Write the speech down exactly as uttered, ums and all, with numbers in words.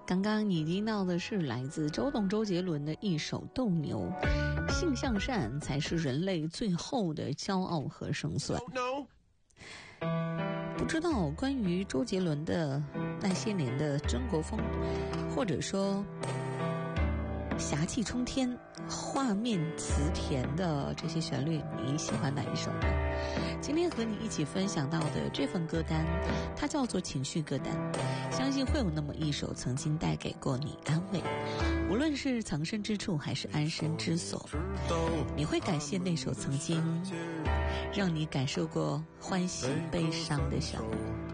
刚刚你听到的是来自周董周杰伦的一首《斗牛》，性向善才是人类最后的骄傲和胜算。不知道关于周杰伦的那些年的中国风，或者说侠气冲天、画面词甜的这些旋律，你喜欢哪一首呢？今天和你一起分享到的这份歌单，它叫做情绪歌单，相信会有那么一首曾经带给过你安慰，无论是藏身之处还是安身之所，你会感谢那首曾经让你感受过欢喜悲伤的旋律。